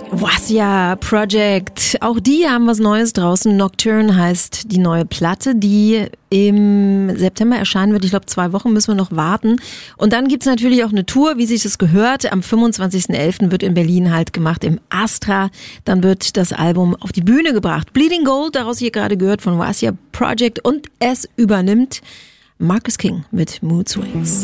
Wasya Project, auch die haben was Neues draußen. Nocturne heißt die neue Platte, die im September erscheinen wird. Ich glaube, 2 Wochen müssen wir noch warten. Und dann gibt's natürlich auch eine Tour, wie sich das gehört. Am 25.11. wird in Berlin halt gemacht im Astra. Dann wird das Album auf die Bühne gebracht. Bleeding Gold, daraus hier gerade gehört von Wasya Project. Und es übernimmt Marcus King mit Mood Swings.